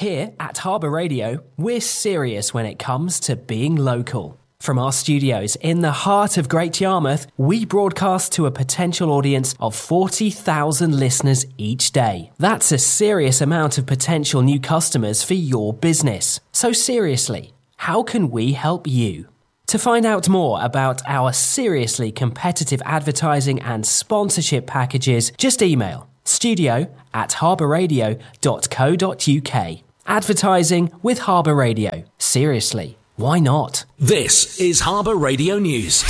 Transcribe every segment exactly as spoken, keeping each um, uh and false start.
Here at Harbour Radio, we're serious when it comes to being local. From our studios in the heart of Great Yarmouth, we broadcast to a potential audience of forty thousand listeners each day. That's a serious amount of potential new customers for your business. So seriously, how can we help you? To find out more about our seriously competitive advertising and sponsorship packages, just email studio at harbourradio dot co dot uk. Advertising with Harbour Radio. Seriously. Why not? This is Harbour Radio News.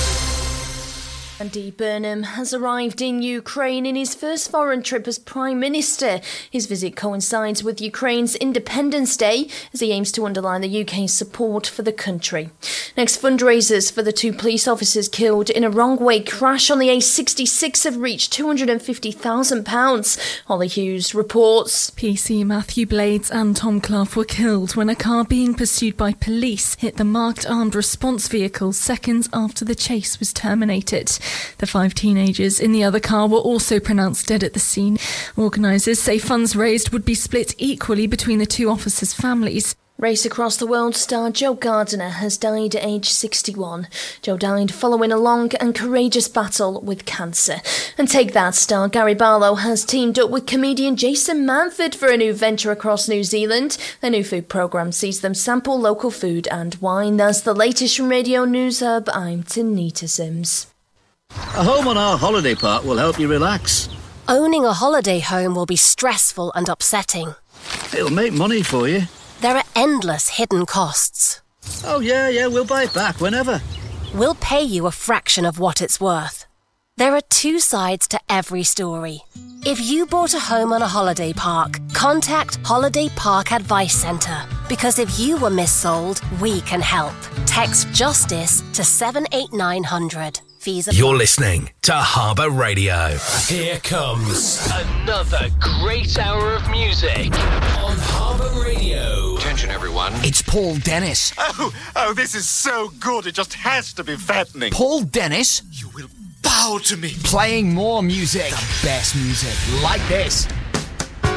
Andy Burnham has arrived in Ukraine in his first foreign trip as Prime Minister. His visit coincides with Ukraine's Independence Day as he aims to underline the U K's support for the country. Next, fundraisers for the two police officers killed in a wrong-way crash on the A sixty-six have reached two hundred fifty thousand pounds. Holly Hughes reports. P C Matthew Blades and Tom Clough were killed when a car being pursued by police hit the marked armed response vehicle seconds after the chase was terminated. The five teenagers in the other car were also pronounced dead at the scene. Organisers say funds raised would be split equally between the two officers' families. Race Across the World star Joe Gardner has died at age sixty-one. Joe died following a long and courageous battle with cancer. And Take That star Gary Barlow has teamed up with comedian Jason Manford for a new venture across New Zealand. Their new food programme sees them sample local food and wine. That's the latest from Radio News Hub. I'm Tanita Sims. A home on our holiday park will help you relax. Owning a holiday home will be stressful and upsetting. It'll make money for you. There are endless hidden costs. Oh yeah, yeah, we'll buy it back whenever. We'll pay you a fraction of what it's worth. There are two sides to every story. If you bought a home on a holiday park, contact Holiday Park Advice Centre. Because if you were missold, we can help. Text JUSTICE to seven eight nine hundred. Fees You're listening to Harbour Radio. Here comes another great hour of music on Harbour Radio. Attention, everyone. It's Paul Dennis. Oh, oh, this is so good. It just has to be fattening. Paul Dennis. You will bow to me. Playing more music. The best music. Like this.